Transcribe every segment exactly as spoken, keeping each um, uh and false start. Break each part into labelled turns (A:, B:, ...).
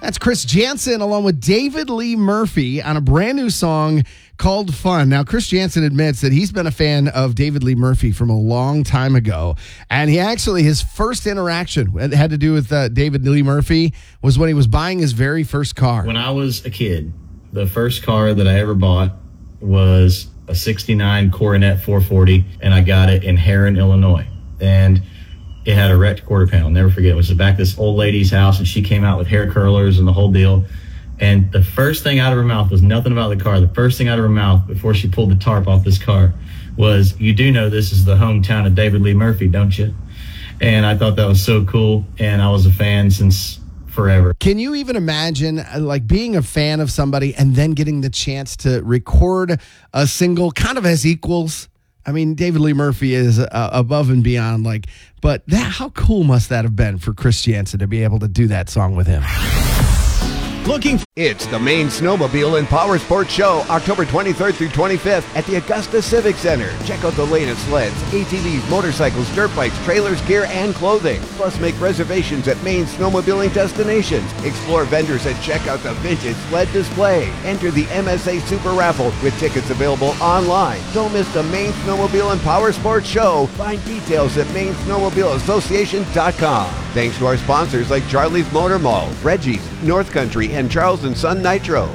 A: That's Chris Jansen along with David Lee Murphy on a brand new song called Fun. Now, Chris Jansen admits that he's been a fan of David Lee Murphy from a long time ago. And he actually, his first interaction that had to do with uh, David Lee Murphy was when he was buying his very first car.
B: When I was a kid, the first car that I ever bought was a sixty-nine Coronet four forty, and I got it in Heron, Illinois. And it had a wrecked quarter panel. I'll never forget. It was back at this old lady's house, and she came out with hair curlers and the whole deal. And the first thing out of her mouth was nothing about the car. The first thing out of her mouth before she pulled the tarp off this car was, "You do know this is the hometown of David Lee Murphy, don't you?" And I thought that was so cool, and I was a fan since forever.
A: Can you even imagine uh, like being a fan of somebody and then getting the chance to record a single kind of as equals? I mean, David Lee Murphy is uh, above and beyond, like, but that, how cool must that have been for Chris Jansen to be able to do that song with him?
C: Looking for it's the Maine Snowmobile and Power Sports Show, October twenty-third through twenty-fifth at the Augusta Civic Center. Check out the latest sleds, A T Vs, motorcycles, dirt bikes, trailers, gear, and clothing. Plus, make reservations at Maine snowmobiling destinations. Explore vendors and check out the vintage sled display. Enter the M S A Super Raffle with tickets available online. Don't miss the Maine Snowmobile and Power Sports Show. Find details at Maine Snowmobile Association dot com. Thanks to our sponsors like Charlie's Motor Mall, Reggie's, North Country, and Charles and Son Nitro.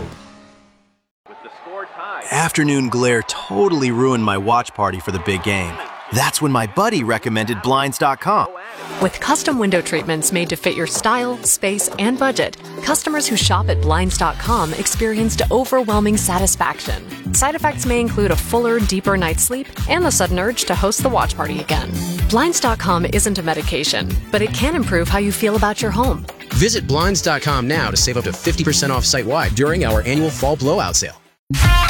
D: Afternoon glare totally ruined my watch party for the big game. That's when my buddy recommended Blinds dot com.
E: With custom window treatments made to fit your style, space, and budget, customers who shop at Blinds dot com experienced overwhelming satisfaction. Side effects may include a fuller, deeper night's sleep and the sudden urge to host the watch party again. Blinds dot com isn't a medication, but it can improve how you feel about your home.
F: Visit Blinds dot com now to save up to fifty percent off site-wide during our annual fall blowout sale.